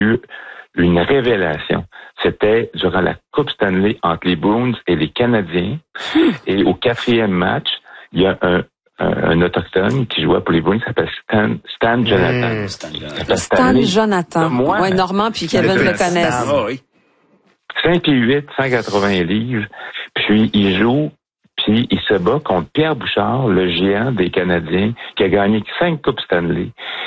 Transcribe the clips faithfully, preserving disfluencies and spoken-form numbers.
eu une révélation. C'était durant la Coupe Stanley entre les Bruins et les Canadiens. Et au quatrième match, il y a un, un, un autochtone qui jouait pour les Bruins, qui s'appelle Stan, Stan Jonathan. Mmh, Stan Jonathan. Stan Stanley. Jonathan. Moi, ouais, Normand puis Kevin le connaissent. Ah, oui. cinq pieds huit, cent quatre-vingts livres. Puis il joue, puis il se bat contre Pierre Bouchard, le géant des Canadiens, qui a gagné cinq Coupes Stanley.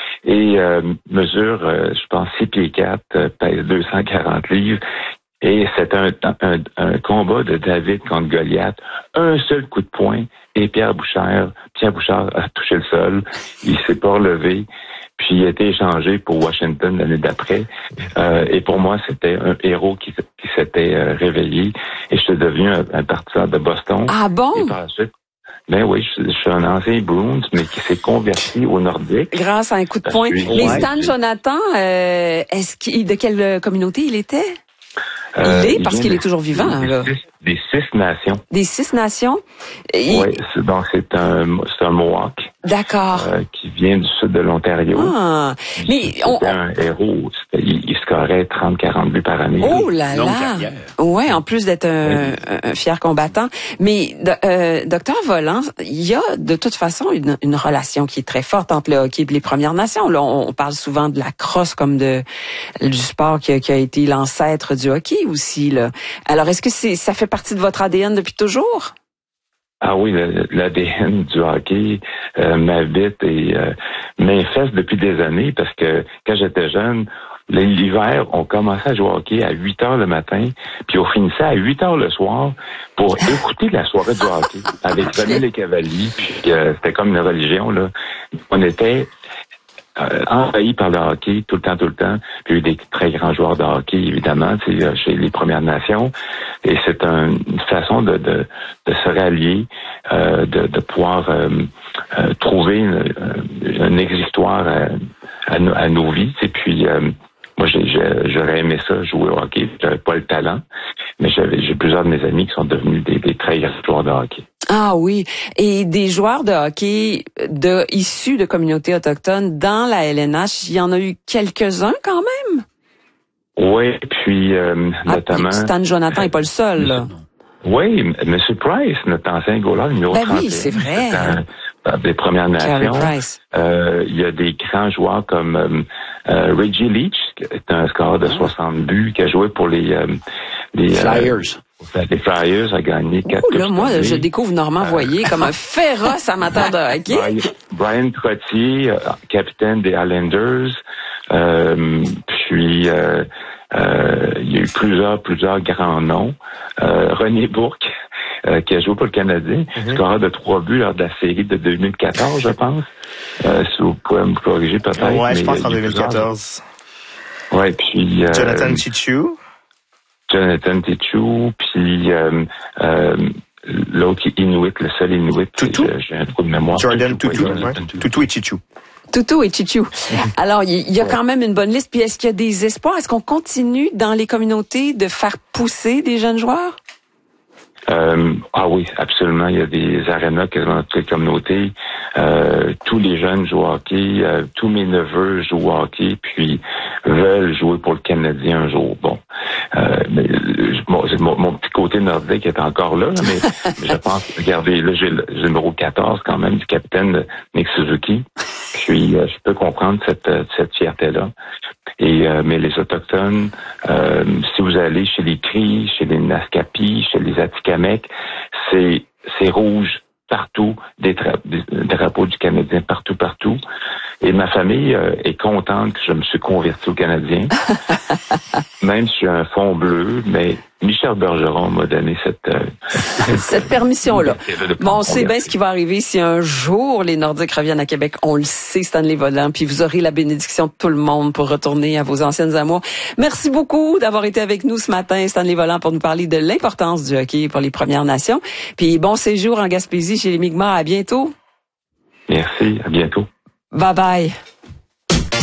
Et euh, mesure, euh, je pense, six pieds quatre, euh, pèse deux cent quarante livres. Et c'est un, un, un combat de David contre Goliath. Un seul coup de poing et Pierre Bouchard, Pierre Bouchard a touché le sol. Il s'est pas relevé. Puis il a été échangé pour Washington l'année d'après. Euh, et pour moi, c'était un héros qui, qui s'était euh, réveillé. Et je suis devenu un, un partisan de Boston. Ah bon? Et par la suite, ben oui, je, je suis un ancien Bruins, mais qui s'est converti au Nordique. Grâce à un coup de poing. Suis, Mais ouais, Stan Jonathan, euh, est-ce qu'il, de quelle communauté il était? Euh, il est, il parce qu'il est toujours vivant. Des, là. six, des six nations. Des six nations? Il... Oui, donc c'est un, c'est un Mohawk. D'accord. Euh, qui vient du sud de l'Ontario. Ah, mais c'était on... un héros. C'était, il, il scorait trente à quarante buts par année. Oh là là! Ouais, en plus d'être un, oui. un, un fier combattant. Mais euh, docteur Volant, il y a de toute façon une, une relation qui est très forte entre le hockey et les Premières Nations. Là, on, on parle souvent de la crosse comme de du sport qui a, qui a été l'ancêtre du hockey aussi. Là. Alors, est-ce que c'est ça fait partie de votre A D N depuis toujours? Ah oui, l'A D N du hockey euh, m'habite et euh, m'infeste depuis des années parce que quand j'étais jeune, l'hiver, on commençait à jouer au hockey à huit heures le matin, puis on finissait à huit heures le soir pour écouter la soirée du hockey avec René Lécavalier, puis euh, c'était comme une religion, là. On était Euh, envahi par le hockey tout le temps, tout le temps. Puis il y a eu des très grands joueurs de hockey, évidemment, chez les Premières Nations. Et c'est un, une façon de, de, de se rallier, euh, de, de pouvoir euh, euh, trouver une, une exutoire à, à, à nos vies. Et puis, euh, moi, j'ai, j'ai, j'aurais aimé ça, jouer au hockey. J'avais pas le talent, mais j'avais, j'ai plusieurs de mes amis qui sont devenus des, des très grands joueurs de hockey. Ah oui, et des joueurs de hockey de issus de communautés autochtones dans la L N H, il y en a eu quelques-uns quand même. Oui, puis euh, ah, notamment. Stan Jonathan n'est pas le seul. Là. Oui, M. Price, notre ancien goaler numéro ben trente et un. Oui, c'est vrai. Dans des Premières Nations. Euh, il y a des grands joueurs comme euh, euh, Reggie Leach, qui est un scoreur de soixante buts, qui a joué pour les euh, les Flyers. Euh, les Flyers, a gagné quatre. Oh là, moi, années. Je découvre Normand Voyer euh, comme un féroce amateur de hockey. Brian, Brian Trottier, euh, capitaine des Islanders. Euh, puis euh, euh, il y a eu plusieurs, plusieurs grands noms. Euh, René Bourque, euh, qui a joué pour le Canadien, mm-hmm. scoreur de trois buts lors de la série de deux mille quatorze, je pense. Euh, si vous pouvez me corriger peut-être. Ouais, je pense en deux mille quatorze. Ouais, puis... Euh, Jonathan Tichou. Jonathan Tichou, puis euh, euh, l'autre qui est Inuit, le seul Inuit. Toutou. J'ai un trou de mémoire. Jordan Toutou, ouais. Toutou et Tichou. Toutou et Chichou. Alors, il y a quand même une bonne liste. Puis est-ce qu'il y a des espoirs? Est-ce qu'on continue dans les communautés de faire pousser des jeunes joueurs? Euh, ah oui, absolument. Il y a des arénas quasiment dans toutes les communautés. Euh, tous les jeunes jouent au hockey. Euh, tous mes neveux jouent au hockey, puis veulent jouer pour le Canadien un jour. Bon, euh, mais bon, mon, mon petit côté nordique est encore là, mais, mais je pense, regardez, là j'ai le, j'ai le numéro quatorze quand même du capitaine Nick Suzuki. Puis euh, je peux comprendre cette, cette fierté-là. Et euh, mais les Autochtones, euh, si vous allez chez les Cris, chez les Naskapi, chez les Atikamekw, c'est c'est rouge partout, des, tra- des drapeaux du Canadien partout, partout. Et ma famille euh, est contente que je me suis converti au Canadien, même si j'ai un fond bleu, mais Michel Bergeron m'a donné cette... Euh, cette permission-là. Bon, on sait bien ce qui va arriver si un jour les Nordiques reviennent à Québec. On le sait, Stanley Volant, puis vous aurez la bénédiction de tout le monde pour retourner à vos anciennes amours. Merci beaucoup d'avoir été avec nous ce matin, Stanley Volant, pour nous parler de l'importance du hockey pour les Premières Nations. Puis bon séjour en Gaspésie chez les Mi'kmaq. À bientôt. Merci, à bientôt. Bye bye.